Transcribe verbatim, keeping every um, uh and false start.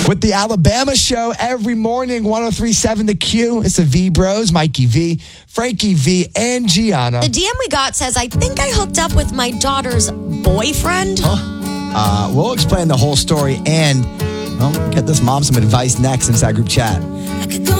With the Alabama show every morning, one oh three point seven The Q. It's the V Bros, Mikey V, Frankie V, and Gianna. The D M we got says, I think I hooked up with my daughter's boyfriend. Huh? Uh, we'll explain the whole story and, well, get this mom some advice next inside group chat.